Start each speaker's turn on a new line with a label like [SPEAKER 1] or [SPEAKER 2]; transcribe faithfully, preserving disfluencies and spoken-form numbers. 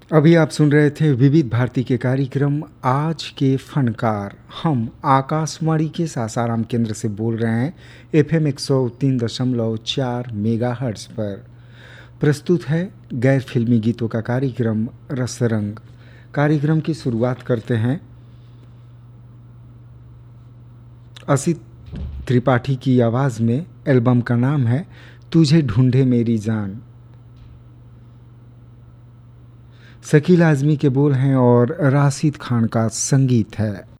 [SPEAKER 1] अभी आप सुन रहे थे विविध भारती के कार्यक्रम आज के फनकार। हम आकाशवाणी के सासाराम केंद्र से बोल रहे हैं एफ एम एक सौ तीन दशमलव चार मेगा हर्ट्स पर। प्रस्तुत है गैर फिल्मी गीतों का कार्यक्रम रसरंग। कार्यक्रम की शुरुआत करते हैं असित त्रिपाठी की आवाज़ में। एल्बम का नाम है तुझे ढूंढे मेरी जान। शकील आज़मी के बोल हैं और राशिद खान का संगीत है।